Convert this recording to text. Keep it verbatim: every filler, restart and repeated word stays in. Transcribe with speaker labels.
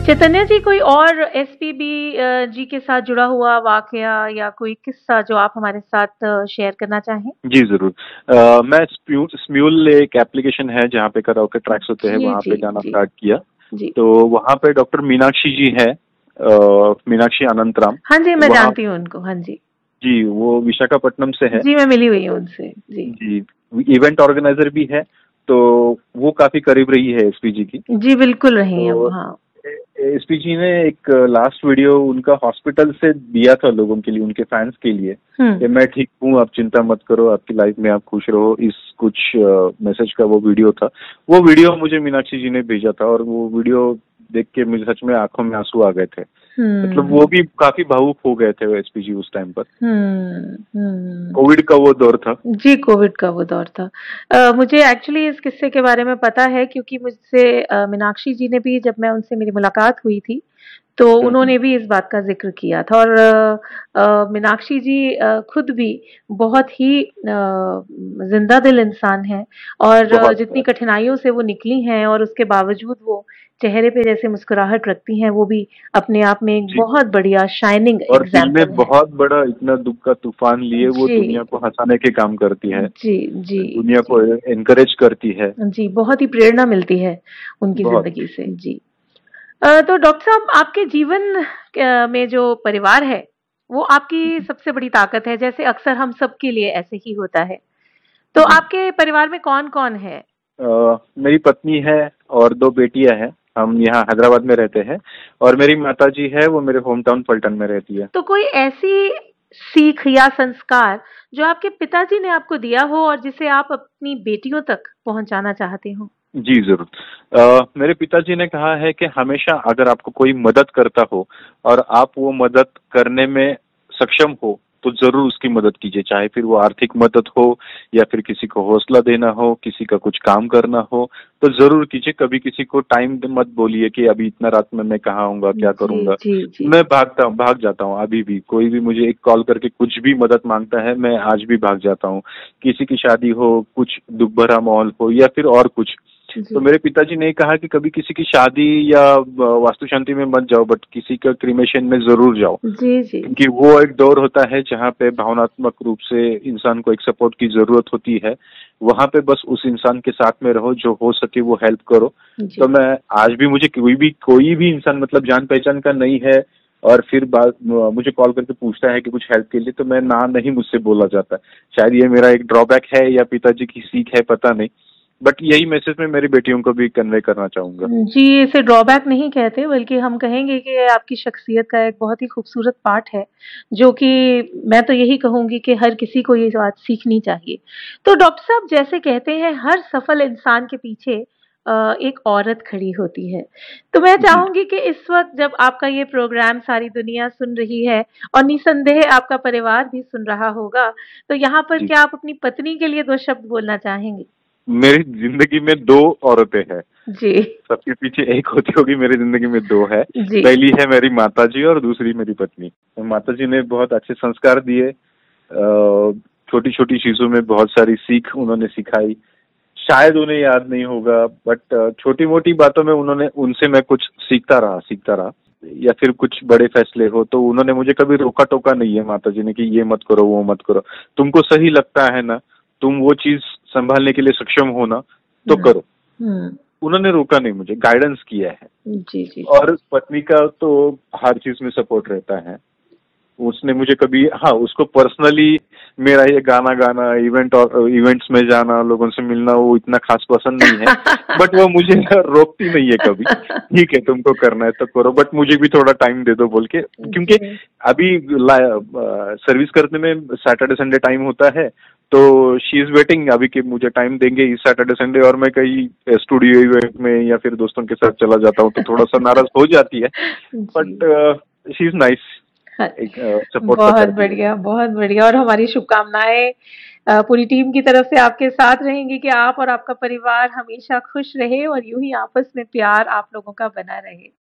Speaker 1: चैतन्य जी, कोई और एसपीबी अ, जी के साथ जुड़ा हुआ वाकया या कोई किस्सा जो आप हमारे साथ शेयर करना चाहें?
Speaker 2: जी, ज़रूर। अ, मैं स्म्यूल स्म्यूल एक एप्लीकेशन है जहाँ पे कराओके ट्रैक्स होते हैं,
Speaker 1: जी,
Speaker 2: वहाँ पे
Speaker 1: जी,
Speaker 2: गाना
Speaker 1: जी।
Speaker 2: स्टार्ट किया।
Speaker 1: जी।
Speaker 2: तो वहाँ पे डॉक्टर मीनाक्षी जी हैं, अ, मीनाक्षी अनंतराम।
Speaker 1: हाँ जी, मैं
Speaker 2: वहाँ
Speaker 1: जानती हूँ उनको। हाँ जी।
Speaker 2: जी, वो विशाखापट्टनम से है।
Speaker 1: जी, मैं मिली हुई हूँ उनसे। जी।
Speaker 2: जी, इवेंट ऑर्गेनाइज़र भी है, तो वो काफ़ी करीब रही है एसपी जी की।
Speaker 1: जी, बिल्कुल रही हैं वो,
Speaker 2: तो
Speaker 1: हाँ।
Speaker 2: ए एसपी जी ने एक लास्ट वीडियो उनका हॉस्पिटल से दिया था लोगों के लिए, उनके फैन्स के लिए,
Speaker 1: हुँ।
Speaker 2: कि मैं ठीक हूँ, आप चिंता मत करो, आपकी लाइफ में आप खुश रहो, इस कुछ मैसेज का वो वीडियो था। वो वीडियो मुझे मीनाक्षी जी ने भेजा था और वो वीडियो देख के मुझे सच में आँखों में आँसू आ गए थे। मतलब वो
Speaker 1: हुँ।
Speaker 2: भी काफ़ी भावुक हो गए थे वो एसपी जी उस टाइम पर।
Speaker 1: हुँ, हुँ।
Speaker 2: कोविड का वो दौर था।
Speaker 1: जी, कोविड का वो दौर था। अ, मुझे एक्चुअली इस किस्से के बारे में पता है क्योंकि मुझसे अ, मीनाक्षी जी ने भी जब मैं उनसे मेरी मुलाकात हुई थी, तो
Speaker 2: हुँ, हुँ।
Speaker 1: उन्होंने भी इस बात का ज़िक्र किया था और अ, मीनाक्षी जी अ, खुद भी बहुत ही अ, ज़िंदा-दिल इंसान हैं और
Speaker 2: बहुत,
Speaker 1: जितनी
Speaker 2: बहुत।
Speaker 1: कठिनाइयों से वो निकली हैं और उसके बावजूद वो चेहरे पे जैसे मुस्कुराहट रखती हैं, वो भी अपने आप में एक
Speaker 2: जी।
Speaker 1: बहुत बढ़िया शाइनिंग
Speaker 2: और दिल में
Speaker 1: एग्ज़ाम्पल है।
Speaker 2: बहुत बड़ा इतना दुःख का तूफ़ान लिए वो दुनिया
Speaker 1: जी।
Speaker 2: को हँसाने के काम करती है।
Speaker 1: जी, जी,
Speaker 2: दुनिया को
Speaker 1: जी।
Speaker 2: ए एनकरेज करती है।
Speaker 1: जी, बहुत ही प्रेरणा मिलती है उनकी
Speaker 2: बहुत।
Speaker 1: ज़िंदगी से। जी। अ, तो डॉक्टर साहब, आपके जीवन क में जो परिवार है, वो आपकी सबसे बड़ी ताकत है, जैसे अक्सर हम सबके लिए ऐसे ही होता है। तो
Speaker 2: जी।
Speaker 1: आपके परिवार में कौन-कौन है?
Speaker 2: अ, मेरी पत्नी है और दो बेटियाँ हैं। हम यहाँ हैदराबाद में रहते हैं और मेरी माताजी है, वो मेरे होम टाउन पलटन में रहती है।
Speaker 1: तो कोई ऐसी सीख या संस्कार जो आपके पिताजी ने आपको दिया हो और जिसे आप अपनी बेटियों तक पहुँचाना चाहते हो?
Speaker 2: जी, ज़रूर। अ, मेरे पिताजी ने कहा है कि हमेशा अगर आपको कोई मदद करता हो और आप वो मदद करने में सक्षम हो, तो ज़रूर उसकी मदद कीजिए। चाहे फिर वो आर्थिक मदद हो या फिर किसी को हौसला देना हो, किसी का कुछ काम करना हो, तो ज़रूर कीजिए। कभी किसी को टाइम द मत बोलिए कि अभी इतना रात में मैं कहाँ आऊँगा, क्या
Speaker 1: जी,
Speaker 2: करूँगा।
Speaker 1: जी, जी।
Speaker 2: मैं भागता हूँ भाग जाता हूँ अभी भी। कोई भी मुझे एक कॉल करके कुछ भी मदद माँगता है, मैं आज भी भाग जाता हूँ। किसी की शादी हो, कुछ दुःख भरा माहौल हो या फिर और कुछ। तो
Speaker 1: जी।
Speaker 2: मेरे पिताजी ने कहा कि कभी किसी की शादी या व वास्तु शांति में मत जाओ, बट किसी का क्रीमेशन में ज़रूर जाओ।
Speaker 1: जी, जी।
Speaker 2: क्योंकि वो एक दौर होता है जहाँ पे भावनात्मक रूप से इंसान को एक सपोर्ट की ज़रूरत होती है। वहाँ पे बस उस इंसान के साथ में रहो, जो हो सके वो हेल्प करो। तो
Speaker 1: जी।
Speaker 2: मैं आज भी मुझे कोई भी कोई भी इंसान मतलब जान-पहचान का नहीं है और फिर बाद म मुझे कॉल करके पूछता है कि कुछ हेल्प के लिए, तो मैं ना नहीं मुझसे बोला जाता। शायद ये मेरा एक ड्रॉबैक है या पिताजी की सीख है, पता नहीं। बट यही मैसेज मैं मेरी बेटियों को भी कन्वे करना चाहूँगा।
Speaker 1: जी, इसे ड्रॉबैक नहीं कहते बल्कि हम कहेंगे कि ये आपकी शख्सियत का एक बहुत ही खूबसूरत पार्ट है, जो कि मैं तो यही कहूँगी कि हर किसी को ये बात सीखनी चाहिए। तो डॉक्टर साहब, जैसे कहते हैं हर सफल इंसान के पीछे अ, एक औरत खड़ी होती है। तो मैं
Speaker 2: जी।
Speaker 1: चाहूँगी कि इस वक़्त जब आपका ये प्रोग्राम सारी दुनिया सुन रही है और निसंदेह आपका परिवार भी सुन रहा होगा, तो यहाँ पर
Speaker 2: जी।
Speaker 1: क्या आप अपनी पत्नी के लिए दो शब्द बोलना चाहेंगे?
Speaker 2: मेरी ज़िंदगी में दो औरतें हैं।
Speaker 1: जी।
Speaker 2: सबके पीछे एक होती होगी, मेरी ज़िंदगी में दो है।
Speaker 1: जी।
Speaker 2: पहली है मेरी माताजी और दूसरी मेरी पत्नी। तो माताजी ने बहुत अच्छे संस्कार दिए। अ, छोटी-छोटी चीज़ों में बहुत सारी सीख उन्होंने सिखाई। शायद उन्हें याद नहीं होगा, बट छोटी-मोटी बातों में उन्होंने उनसे मैं कुछ सीखता रहा सीखता रहा। या फिर कुछ बड़े फैसले हो तो उन्होंने मुझे कभी रोका-टोका नहीं है माताजी ने कि ये मत करो, वो मत करो। तुमको सही लगता है ना, तुम वो चीज़ सँभालने के लिए सक्षम हो ना, तो
Speaker 1: हुँ।
Speaker 2: करो।
Speaker 1: हुँ।
Speaker 2: उन्होंने रोका नहीं मुझे, गाइडेंस किया है।
Speaker 1: जी, जी, जी।
Speaker 2: और पत्नी का तो हर चीज़ में सपोर्ट रहता है। उसने मुझे कभी हाँ, उसको पर्सनली मेरा ये गाना गाना, इवेंट और इवेंट्स में जाना, लोगों से मिलना वो इतना ख़ास पसंद नहीं है। बट वो मुझे रोकती नहीं है कभी। ठीक है, तुमको करना है तो करो, बट मुझे भी थोड़ा टाइम दे दो बोल के। क्योंकि
Speaker 1: जी।
Speaker 2: अभी ला अ, सर्विस करने में सैटरडे संडे टाइम होता है, तो शी इज़ वेटिंग अभी कि मुझे टाइम देंगे इस सैटरडे संडे और मैं कहीं स्टूडियो इवेंट में या फिर दोस्तों के साथ चला जाता हूँ, तो थोड़ा-सा नाराज़ हो जाती है।
Speaker 1: जी।
Speaker 2: But she is nice.
Speaker 1: हाँ,
Speaker 2: एक अ, सपोर्ट तो
Speaker 1: बहुत
Speaker 2: करती है।
Speaker 1: बढ़िया, बहुत बढ़िया और हमारी शुभकामनाएँ अ, पूरी टीम की तरफ से आपके साथ रहेंगी कि आप और आपका परिवार हमेशा खुश रहे और यूँ ही आपस में प्यार आप लोगों का बना रहे।